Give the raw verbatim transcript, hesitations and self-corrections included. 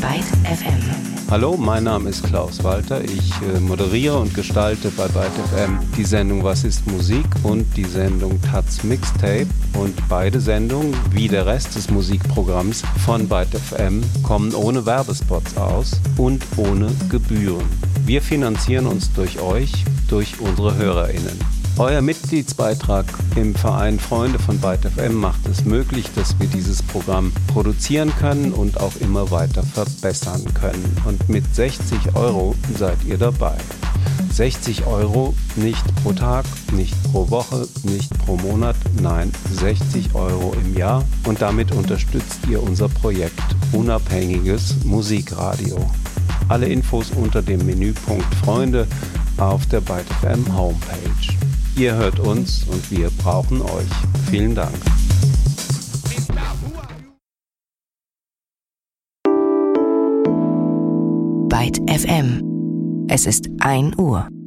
Byte F M. Hallo, mein Name ist Klaus Walter. Ich äh, moderiere und gestalte bei Byte F M die Sendung Was ist Musik und die Sendung Taz Mixtape. Und beide Sendungen, wie der Rest des Musikprogramms von Byte F M, kommen ohne Werbespots aus und ohne Gebühren. Wir finanzieren uns durch euch, durch unsere HörerInnen. Euer Mitgliedsbeitrag im Verein Freunde von Byte F M macht es möglich, dass wir dieses Programm produzieren können und auch immer weiter verbessern können. Und mit sechzig Euro seid ihr dabei. sechzig Euro nicht pro Tag, nicht pro Woche, nicht pro Monat, nein, sechzig Euro im Jahr. Und damit unterstützt ihr unser Projekt Unabhängiges Musikradio. Alle Infos unter dem Menüpunkt Freunde auf der Byte F M Homepage. Ihr hört uns und wir brauchen euch. Vielen Dank. Byte F M. Es ist ein Uhr.